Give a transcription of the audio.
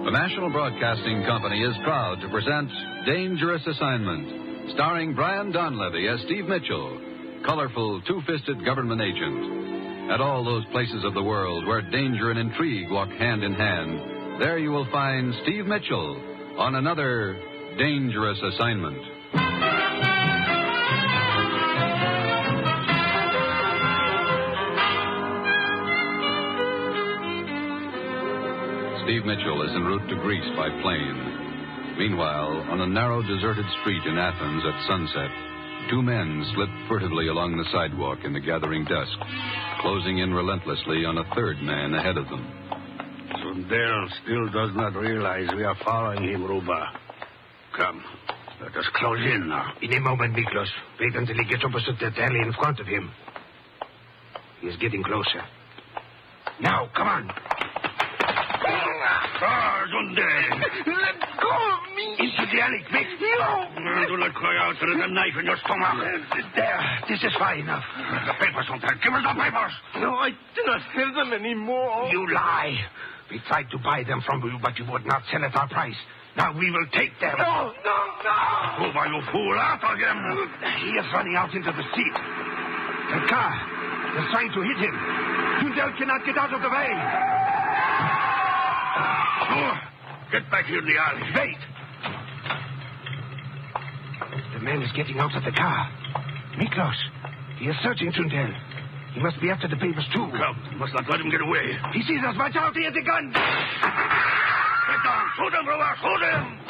The National Broadcasting Company is proud to present Dangerous Assignment, starring Brian Donlevy as Steve Mitchell, colorful, two-fisted government agent. At all those places of the world where danger and intrigue walk hand in hand, there you will find Steve Mitchell on another dangerous assignment. Steve Mitchell is en route to Greece by plane. Meanwhile, on a narrow, deserted street in Athens at sunset, two men slip furtively along the sidewalk in the gathering dusk, closing in relentlessly on a third man ahead of them. Sundell still does not realize we are following him, Ruba. Come, let us close in now. In a moment, Miklos. Wait until he gets opposite that alley in front of him. He is getting closer. Now, come on. Sundell! Let go of me! Into the alley, quick! No! Do not cry out. There is a knife in your stomach. There. This is far enough. The papers, Sundell. Give us the papers. No, I do not have them anymore. You lie. We tried to buy them from you, but you would not sell at our price. Now we will take them. No! Ruba, you fool. After him. He is running out into the street. The car is trying to hit him. Sundell cannot get out of the way. Get back here in the alley. Wait! The man is getting out of the car. Miklos, he is searching Sundell. He must be after the papers, too. Come, you must not let him get away. He sees us. Watch out, he has a gun. Get down. Shoot him, Ruba. Shoot him.